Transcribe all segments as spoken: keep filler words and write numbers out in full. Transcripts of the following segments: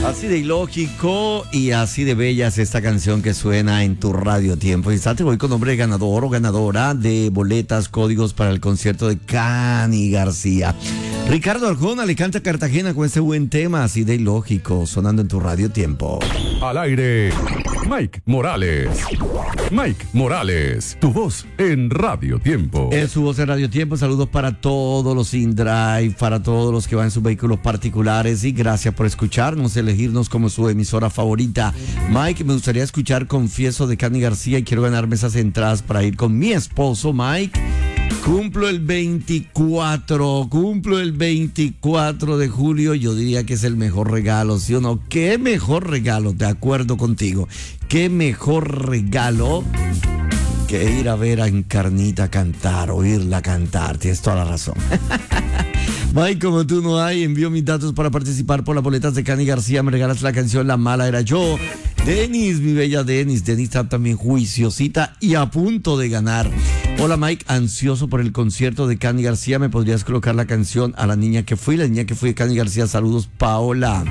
Así de ilógico y así de bella es esta canción que suena en tu radio tiempo. Y te voy con nombre de ganador o ganadora de boletas, códigos para el concierto de Cani García. Ricardo Arjona le canta a Cartagena con este buen tema, así de ilógico, sonando en tu radio tiempo. Al aire, Mike Morales. Mike Morales, tu voz en Radio Tiempo. Es su voz en Radio Tiempo. Saludos para todos los in-drive, para todos los que van en sus vehículos particulares y gracias por escucharnos, elegirnos como su emisora favorita. Mike, me gustaría escuchar Confieso de Cani García y quiero ganarme esas entradas para ir con mi esposo, Mike. Cumplo el veinticuatro, cumplo el veinticuatro de julio, yo diría que es el mejor regalo, ¿sí o no? ¿Qué mejor regalo? De acuerdo contigo, ¿qué mejor regalo que ir a ver a Encarnita cantar, oírla cantar? Tienes toda la razón. Mike, como tú no hay, envío mis datos para participar por las boletas de Cani García, me regalas la canción La Mala Era Yo. Denis, mi bella Denis, Denis está también juiciosita y a punto de ganar. Hola Mike, ansioso por el concierto de Cani García, ¿me podrías colocar la canción A la niña que fui? La niña que fui de Cani García, saludos Paola.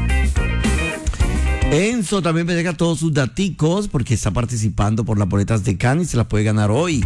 Enzo también me deja todos sus daticos porque está participando por las boletas de Cani, se las puede ganar hoy.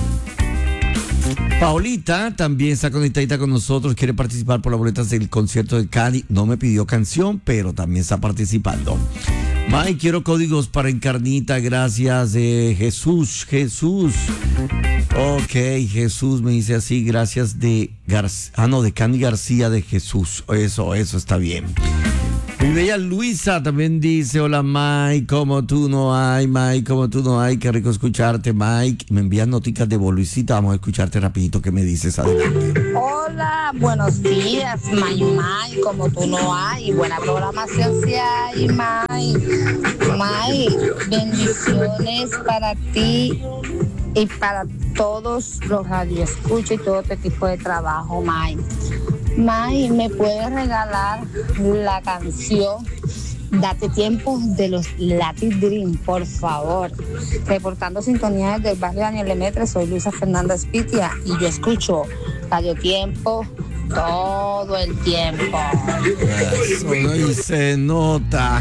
Paolita también está conectadita con nosotros, quiere participar por las boletas del concierto de Cani, no me pidió canción, pero también está participando. Mike, quiero códigos para Encarnita, gracias de Jesús, Jesús. Ok, Jesús me dice así, gracias de García, ah no, de Cani García de Jesús, eso, eso está bien. Mi bella Luisa también dice, hola Mike, como tú no hay, Mike, como tú no hay, qué rico escucharte, Mike. Me envían noticas de vos, Luisita, vamos a escucharte rapidito, ¿qué me dices? Adelante. Hola, buenos días, Mike, Mike, como tú no hay, buena programación si hay, Mike. Mike, bendiciones para ti y para todos los radioescuchos y todo tu equipo de trabajo, Mike. Mike, ¿me puedes regalar la canción Date Tiempo de los Latin Dream, por favor? Reportando sintonía desde el barrio Daniel Lemaitre, soy Luisa Fernanda Spitia y yo escucho Radio Tiempo todo el tiempo. Eso no se nota.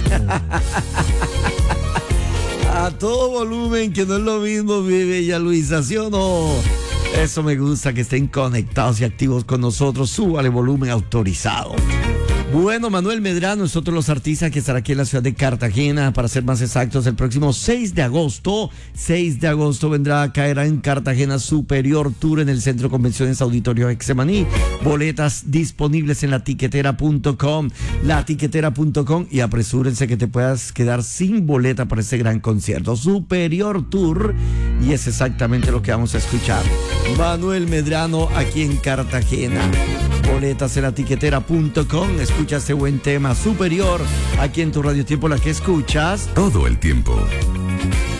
A todo volumen, que no es lo mismo, mi bella Luisa, ¿sí o no? Eso me gusta, que estén conectados y activos con nosotros. Súbale volumen autorizado. Bueno, Manuel Medrano es otro de los artistas que estará aquí en la ciudad de Cartagena, para ser más exactos, el próximo seis de agosto. seis de agosto vendrá, caerá en Cartagena Superior Tour en el Centro de Convenciones Auditorio Hexemaní. Boletas disponibles en la tiquetera punto com, la tiquetera punto com, y apresúrense que te puedas quedar sin boleta para este gran concierto. Superior Tour, y es exactamente lo que vamos a escuchar. Manuel Medrano aquí en Cartagena. Boletas en la tiquetera punto com. Escucha este buen tema, Superior, aquí en tu Radio Tiempo, la que escuchas todo el tiempo.